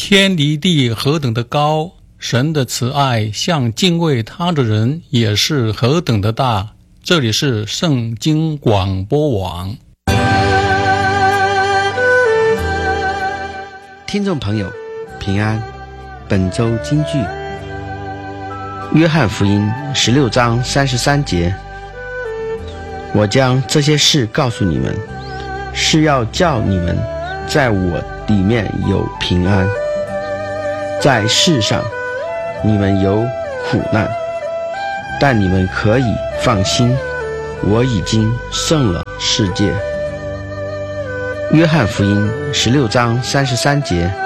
天离地何等的高，神的慈爱向敬畏他的人也是何等的大。这里是圣经广播网。 听众朋友平安，本周金句约翰福音16章33节，我将这些事告诉你们，是要叫你们在我里面有平安。在世上你们有苦难，但你们可以放心，我已经胜了世界。约翰福音16章33节。